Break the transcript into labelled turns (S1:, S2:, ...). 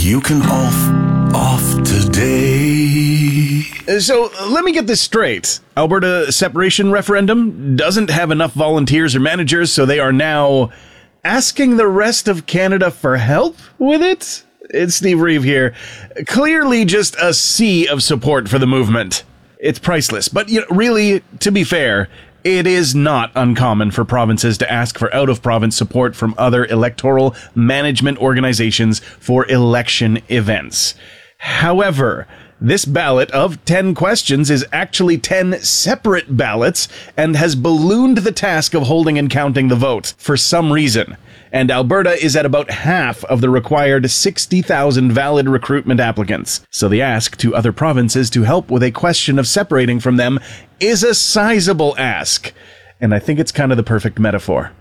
S1: You can off today.
S2: So let me get this straight. Alberta separation referendum doesn't have enough volunteers or managers, so they are now asking the rest of Canada for help with it? It's Steve Reeve here. Clearly just a sea of support for the movement. It's priceless. But really, to be fair, it is not uncommon for provinces to ask for out-of-province support from other electoral management organizations for election events. However, this ballot of 10 questions is actually 10 separate ballots and has ballooned the task of holding and counting the vote for some reason. And Alberta is at about half of the required 60,000 valid recruitment applicants. So the ask to other provinces to help with a question of separating from them is a sizable ask. And I think it's kind of the perfect metaphor.